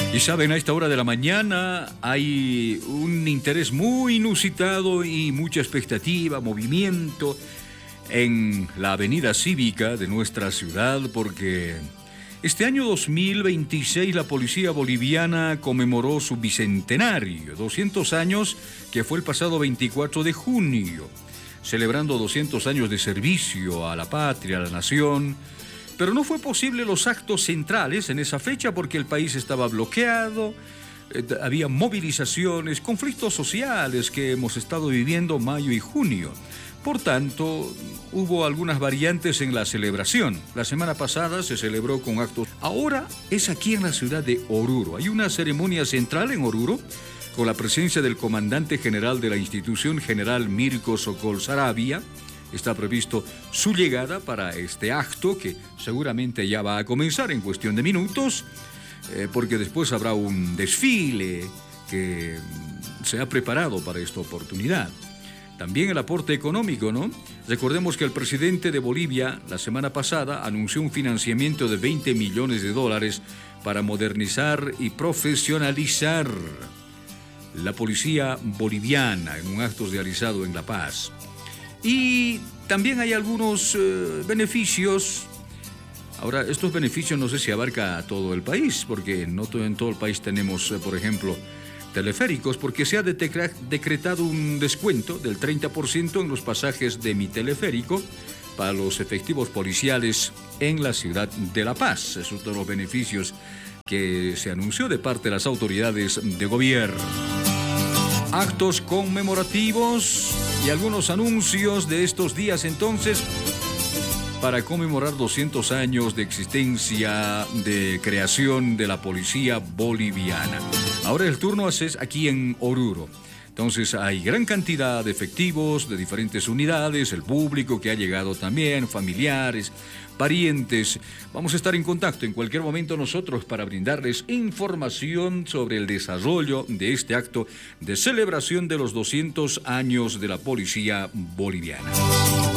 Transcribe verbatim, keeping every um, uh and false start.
Y saben, a esta hora de la mañana hay un interés muy inusitado y mucha expectativa, movimiento en la avenida cívica de nuestra ciudad, porque este año dos mil veintiséis la policía boliviana conmemoró su bicentenario, doscientos años, que fue el pasado veinticuatro de junio, celebrando doscientos años de servicio a la patria, a la nación. Pero no fue posible los actos centrales en esa fecha porque el país estaba bloqueado, eh, había movilizaciones, conflictos sociales que hemos estado viviendo mayo y junio. Por tanto, hubo algunas variantes en la celebración. La semana pasada se celebró con actos. Ahora es aquí en la ciudad de Oruro. Hay una ceremonia central en Oruro con la presencia del comandante general de la institución, general Mirko Sokol Saravia. Está previsto su llegada para este acto que seguramente ya va a comenzar en cuestión de minutos, eh, porque después habrá un desfile que se ha preparado para esta oportunidad. También el aporte económico, ¿no? Recordemos que el presidente de Bolivia la semana pasada anunció un financiamiento de veinte millones de dólares para modernizar y profesionalizar la policía boliviana en un acto realizado en La Paz. Y también hay algunos eh, beneficios. Ahora, estos beneficios no sé si abarca a todo el país, porque no todo, en todo el país tenemos, eh, por ejemplo, teleféricos, porque se ha decre- decretado un descuento del treinta por ciento en los pasajes de mi teleférico para los efectivos policiales en la ciudad de La Paz. Es uno de los beneficios que se anunció de parte de las autoridades de gobierno. Actos conmemorativos y algunos anuncios de estos días entonces para conmemorar doscientos años de existencia, de creación de la policía boliviana. Ahora el turno es aquí en Oruro. Entonces hay gran cantidad de efectivos de diferentes unidades, el público que ha llegado también, familiares, parientes. Vamos a estar en contacto en cualquier momento nosotros para brindarles información sobre el desarrollo de este acto de celebración de los doscientos años de la policía boliviana.